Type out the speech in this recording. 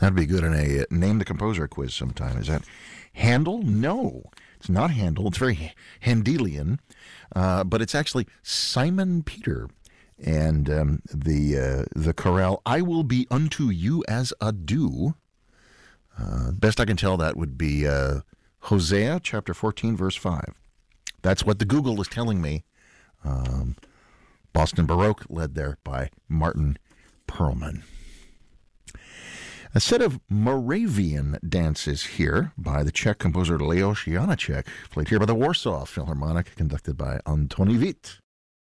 That'd be good in a name the composer quiz sometime. Is that Handel? No, it's not Handel. It's very Handelian, but it's actually Simon Peter. And the chorale, I will be unto you as a dew. Best I can tell, that would be Hosea chapter 14, verse 5. That's what the Google is telling me. Boston Baroque, led there by Martin Perlman. A set of Moravian dances here by the Czech composer Leos Janáček, played here by the Warsaw Philharmonic, conducted by Antoni Vít.